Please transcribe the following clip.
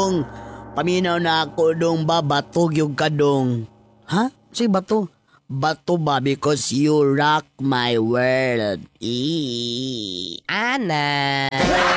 dong. Paminaw na ako dong ba, batog yung kadong. Ha? Si bato? Bato ba because you rock my world. Ana.